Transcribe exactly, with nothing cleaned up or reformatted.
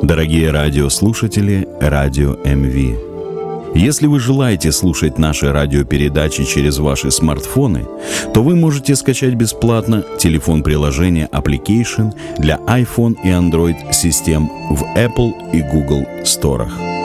Дорогие радиослушатели Радио эм ви, если вы желаете слушать наши радиопередачи через ваши смартфоны, то вы можете скачать бесплатно телефон-приложение Application для iPhone и Android систем в Apple и Google сторах.